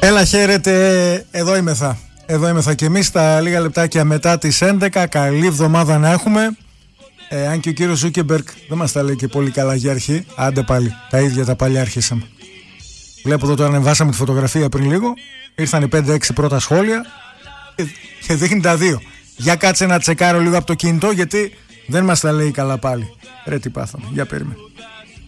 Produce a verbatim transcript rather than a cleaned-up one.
Έλα, χαίρετε, εδώ είμαι θα. Εδώ είμαι θα και εμείς τα λίγα λεπτάκια μετά τις έντεκα. Καλή εβδομάδα να έχουμε. Ε, αν και ο κύριος Ζούκεμπεργκ δεν μας τα λέει και πολύ καλά για αρχή. Άντε πάλι, τα ίδια τα παλιά αρχίσαμε. Βλέπω εδώ, το ανεβάσαμε τη φωτογραφία πριν λίγο. Ήρθαν οι πέντε έξι πρώτα σχόλια και δείχνει τα δύο. Για κάτσε να τσεκάρω λίγο από το κινητό, γιατί δεν μας τα λέει καλά πάλι. Ρε τι πάθαμε, για περίμενε.